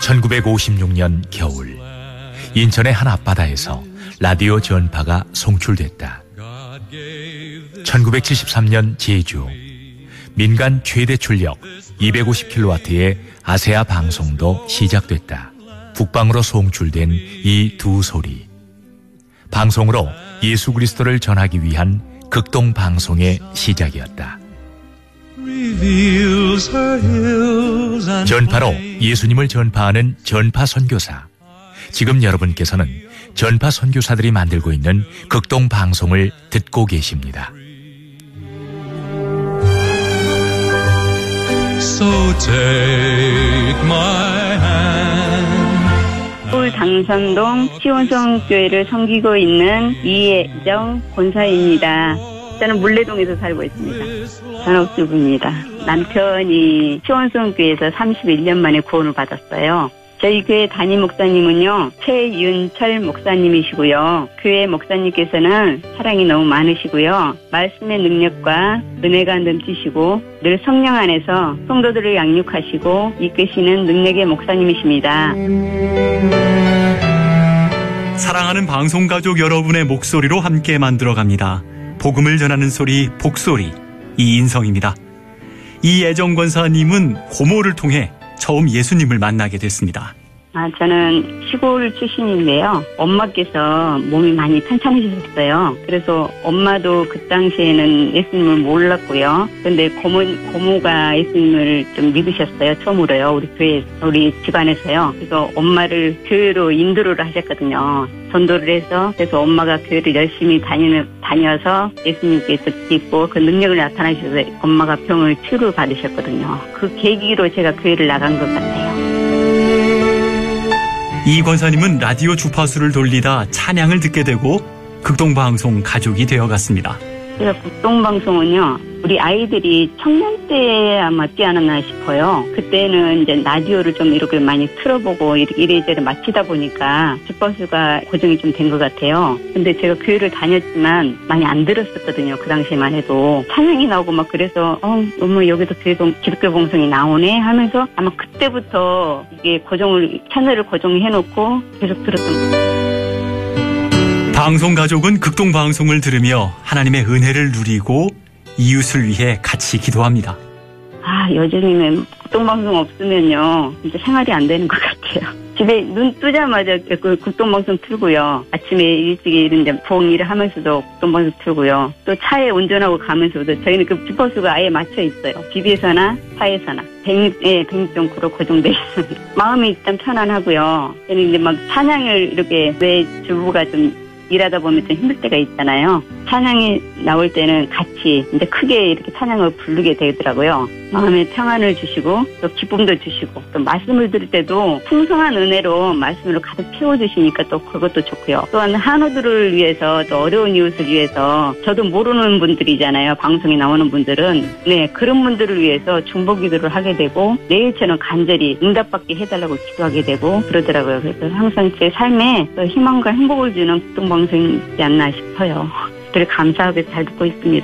1956년 겨울, 인천의 한 앞바다에서 라디오 전파가 송출됐다. 1973년 제주, 민간 최대 출력 250kW의 아세아 방송도 시작됐다. 북방으로 송출된 이 두 소리, 방송으로 예수 그리스도를 전하기 위한 극동 방송의 시작이었다. 전파로 예수님을 전파하는 전파 선교사. 지금 여러분께서는 전파 선교사들이 만들고 있는 극동 방송을 듣고 계십니다. So take my hand. 서울 당선동 시온성교회를 섬기고 있는 이혜정 권사입니다. 저는 물레동에서 살고 있습니다. 전업주부입니다. 남편이 시온성교회에서 31년 만에 구원을 받았어요. 저희 교회 담임 목사님은요, 최윤철 목사님이시고요. 교회 목사님께서는 사랑이 너무 많으시고요. 말씀의 능력과 은혜가 넘치시고 늘 성령 안에서 성도들을 양육하시고 이끄시는 능력의 목사님이십니다. 사랑하는 방송가족 여러분의 목소리로 함께 만들어갑니다. 복음을 전하는 소리, 복소리, 이인성입니다. 이예정 권사님은 고모를 통해 처음 예수님을 만나게 됐습니다. 저는 시골 출신인데요. 엄마께서 몸이 많이 편찮으셨어요. 그래서 엄마도 그 당시에는 예수님을 몰랐고요. 그런데 고모가 예수님을 좀 믿으셨어요. 처음으로요. 우리 교회, 우리 집안에서요. 그래서 엄마를 교회로 인도를 하셨거든요. 전도를 해서, 그래서 엄마가 교회를 열심히 다녀서 예수님께서 믿고 그 능력을 나타나셔서 엄마가 병을 치료를 받으셨거든요. 그 계기로 제가 교회를 나간 것 같아요. 이 권사님은 라디오 주파수를 돌리다 찬양을 듣게 되고 극동방송 가족이 되어갔습니다. 제가 극동방송은요, 우리 아이들이 청년 때에 아마 뛰어났나 싶어요. 그때는 이제 라디오를 좀 이렇게 많이 틀어보고 이래저래 마치다 보니까 주파수가 고정이 좀 된 것 같아요. 근데 제가 교회를 다녔지만 많이 안 들었었거든요. 그 당시에만 해도. 찬양이 나오고 막 그래서, 너무 여기도 기독교 방송이 나오네 하면서 아마 그때부터 이게 채널을 고정해놓고 계속 들었던 거예요. 방송가족은 극동방송을 들으며 하나님의 은혜를 누리고 이웃을 위해 같이 기도합니다. 요즘에는 극동방송 없으면요, 진짜 생활이 안 되는 것 같아요. 집에 눈 뜨자마자 그 극동방송 틀고요. 아침에 일찍 이제 부엌 일을 하면서도 극동방송 틀고요. 또 차에 운전하고 가면서도 저희는 그 주파수가 아예 맞춰 있어요. 집에서나 차에서나 106.9로 고정돼 있습니다. 마음이 일단 편안하고요. 저는 이제 막 찬양을 이렇게 내 주부가 좀 일하다 보면 좀 힘들 때가 있잖아요. 찬양이 나올 때는 같이 이제 크게 이렇게 찬양을 부르게 되더라고요. 마음에 평안을 주시고 또 기쁨도 주시고 또 말씀을 들을 때도 풍성한 은혜로 말씀으로 가득 채워주시니까 또 그것도 좋고요. 또한 한우들을 위해서 또 어려운 이웃을 위해서 저도 모르는 분들이잖아요. 방송에 나오는 분들은. 네, 그런 분들을 위해서 중보기도를 하게 되고 내일처럼 간절히 응답받게 해달라고 기도하게 되고 그러더라고요. 그래서 항상 제 삶에 또 희망과 행복을 주는 극동방송이지 않나 싶어요. 늘 감사하게 잘 듣고 있습니다.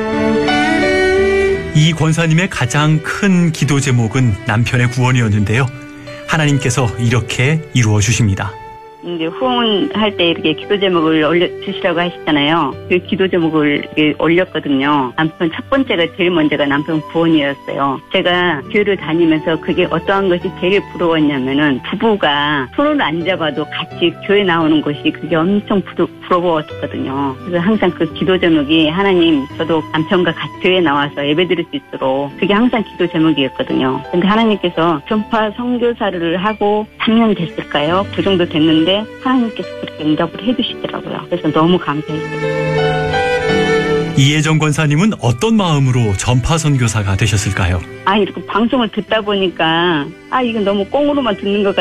이 권사님의 가장 큰 기도 제목은 남편의 구원이었는데요. 하나님께서 이렇게 이루어 주십니다. 이제 후원할 때 이렇게 기도 제목을 올려주시라고 하시잖아요. 그 기도 제목을 올렸거든요. 남편 첫 번째가 제일 먼저가 남편 구원이었어요. 제가 교회를 다니면서 그게 어떠한 것이 제일 부러웠냐면은 부부가 손을 안 잡아도 같이 교회 나오는 것이 그게 엄청 부러웠거든요. 그래서 항상 그 기도 제목이 하나님 저도 남편과 같이 교회 나와서 예배드릴 수 있도록 그게 항상 기도 제목이었거든요. 근데 하나님께서 전파 선교사를 하고 3년 됐을까요? 그 정도 됐는데 하나님께서 그렇게 응답을 해주시더라고요. 그래서 너무 감사했어요. 이혜정 권사님은 어떤 마음으로 전파 선교사가 되셨을까요? 이렇게 방송을 듣다 보니까 이건 너무 꽁으로만 듣는 것